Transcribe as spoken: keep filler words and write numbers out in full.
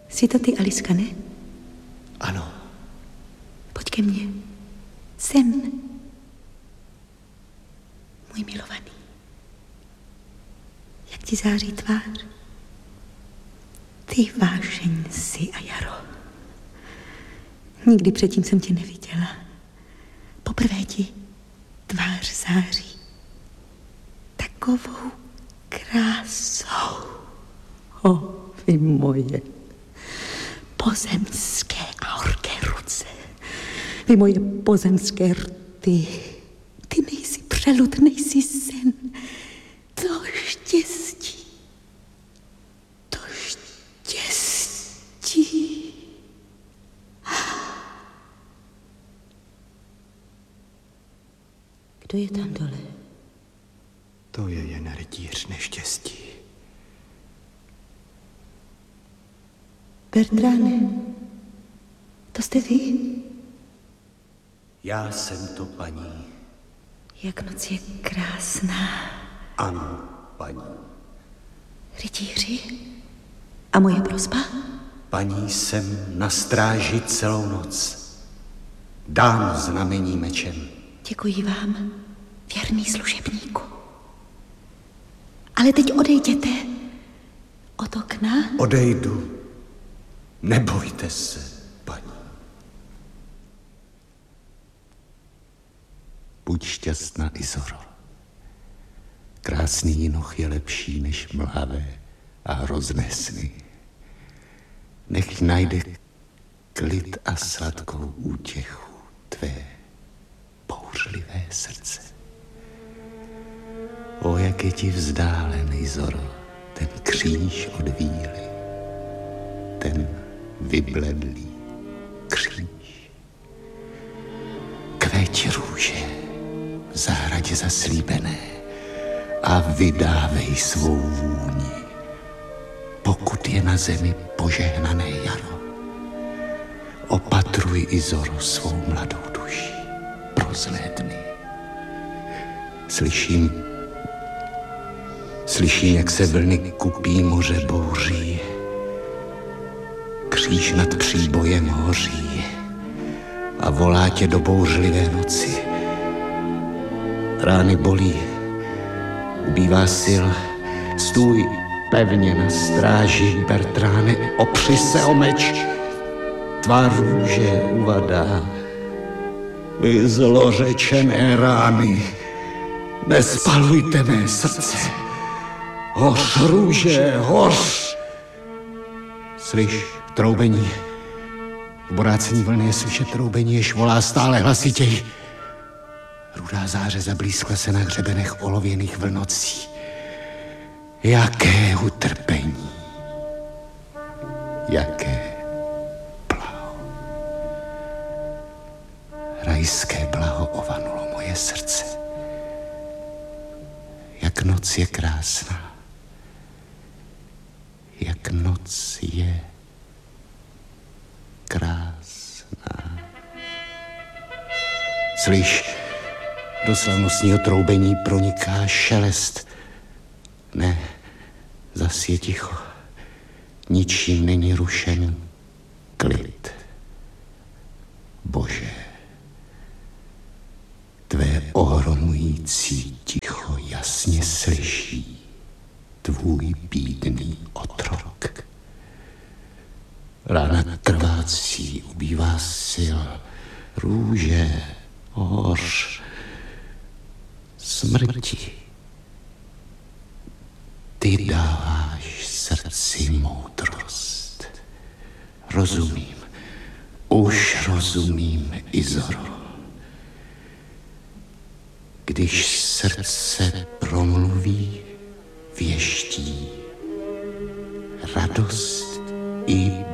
Jsi to ty, Aliska, ne? Ano. Pojď ke mně. Sem. Můj milovaný. Jak ti září tvář? Ty vášeň si a jaro. Nikdy předtím jsem tě neviděla. Poprvé ti tvář září. Takovou krásou. O, vy moje pozemské a horké ruce. Vy moje pozemské rty. Ty nejsi přelud, nejsi sen. To štěstí. To štěstí. Kdo je tam dole? To je jen rytíř neštěstí. Bertráne, to jste vy? Já jsem to, paní. Jak noc je krásná. Ano, paní. Rytíři? A moje prosba? Paní, jsem na stráži celou noc. Dám znamení mečem. Děkuji vám, věrný služebníku. Ale teď odejděte od okna. Odejdu. Nebojte se, paní. Buď šťastná, Izoro. Krásný jinoch je lepší než mlavé a hrozné sny. Nech najde klid a sladkou útěchu tvé bouřlivé srdce. O, jak je ti vzdálen, Izoro, ten kříž od víly, ten vybledlý kříž. Kveť růže v zahradě zaslíbené a vydávej svou vůni, pokud je na zemi požehnané jaro. Opatruj, Izoro, svou mladou duši pro zlé dny. Slyším, slyším, jak se vlny kupí, moře bouří. Kříž nad příbojem hoří a volá tě do bouřlivé noci. Rány bolí, ubývá sil, stůj pevně na stráži, Bertráne, opři se o meč. Tvá růže uvadá, vy zlořečené rány, nespalujte mé srdce. Hoř, růže, hoř! Slyš troubení. V borácení vlny je slyšet troubení, jež volá stále hlasitěji. Rudá záře zablízkla se na hřebenech olověných vlnocí. Jaké utrpení, jaké blaho. Rajské blaho ovanulo moje srdce. Jak noc je krásná, jak noc je krásná. Slyš, do slavnostního troubení proniká šelest. Ne, zas je ticho, ničím není rušen klid. Bože, tvé ohromující ticho jasně slyší tvůj bídný otrok. Rána krvácí, ubývá sil, růže, hoř, smrti. Ty dáváš srdci moudrost. Rozumím, už rozumím, Izoro. Když srdce promluví, věští radost i